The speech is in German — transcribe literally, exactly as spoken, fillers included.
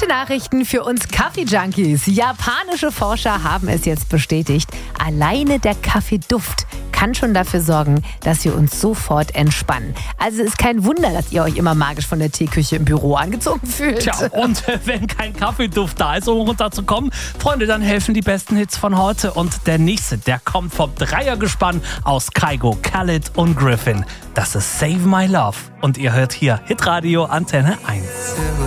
Gute Nachrichten für uns Kaffee-Junkies. Japanische Forscher haben es jetzt bestätigt. Alleine der Kaffeeduft kann schon dafür sorgen, dass wir uns sofort entspannen. Also ist kein Wunder, dass ihr euch immer magisch von der Teeküche im Büro angezogen fühlt. Tja, und wenn kein Kaffeeduft da ist, um runterzukommen, Freunde, dann helfen die besten Hits von heute. Und der nächste, der kommt vom Dreiergespann aus Kygo, Khalid und Griffin. Das ist Save My Love. Und ihr hört hier Hitradio Antenne eins.